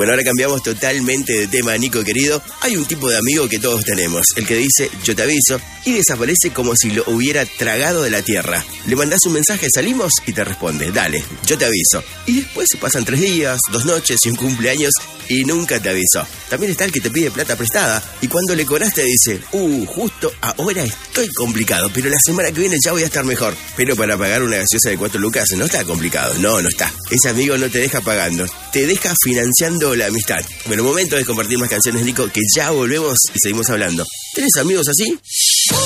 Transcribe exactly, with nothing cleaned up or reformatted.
Bueno, ahora cambiamos totalmente de tema, Nico querido. Hay un tipo de amigo que todos tenemos, el que dice yo te aviso y desaparece como si lo hubiera tragado de la tierra. Le mandás un mensaje, salimos y te responde, dale, yo te aviso. Y después pasan tres días, dos noches y un cumpleaños y nunca te avisó. También está el que te pide plata prestada y cuando le cobraste dice, uh, justo ahora estoy complicado, pero la semana que viene ya voy a estar mejor. Pero para pagar una gaseosa de cuatro lucas no está complicado, no, no está. Ese amigo no te deja pagando, te deja financiando la amistad. Bueno, momento de compartir más canciones, Nico, que ya volvemos y seguimos hablando. ¿Tenés amigos así?